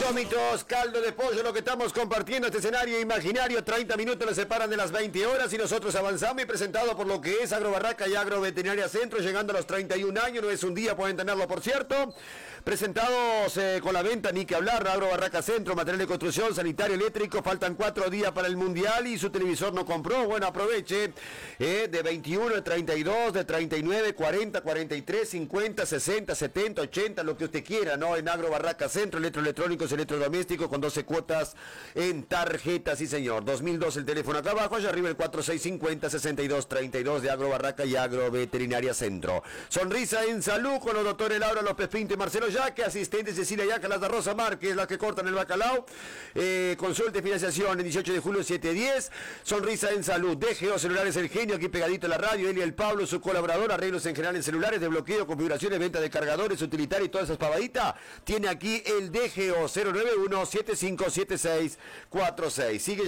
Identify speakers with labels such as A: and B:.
A: Insómitos, caldo de pollo, lo que estamos compartiendo, este escenario imaginario. 30 minutos nos separan de las 20 horas y nosotros avanzamos, y presentado por lo que es Agrobarraca y Agroveterinaria Centro, llegando a los 31 años. No es un día, pueden tenerlo, por cierto. Presentados con la venta, ni que hablar, Agrobarraca Centro, material de construcción, sanitario, eléctrico. Faltan 4 días para el Mundial y su televisor no compró. Bueno, aproveche. De 21, de 32, de 39, 40, 43, 50, 60, 70, 80, lo que usted quiera, ¿no? En Agrobarraca Centro, electroelectrónicos, electrodomésticos con 12 cuotas en tarjeta, sí señor. 2002 el teléfono acá abajo, allá arriba el 4650-6232 de Agrobarraca y Agroveterinaria Centro. Sonrisa en salud con los doctores Laura López Pinto y Marcelo Yaque, asistente Cecilia Yaca, las de Rosa Márquez, las que cortan el bacalao. Consulta y financiación el 18 de julio 710. Sonrisa en salud, DGO Celulares El Genio, aquí pegadito a la radio. Elia El Pablo, su colaborador, arreglos en general en celulares, desbloqueo, configuraciones, venta de cargadores, utilitarios y todas esas pavaditas. Tiene aquí el DGO 091-757646. Sigue